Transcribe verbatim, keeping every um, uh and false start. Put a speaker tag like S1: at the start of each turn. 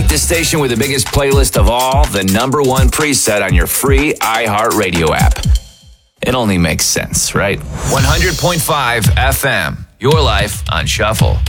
S1: The station with the biggest playlist of all, the number one preset on your free iHeartRadio app. It only makes sense, right? one hundred point five F M, your life on shuffle.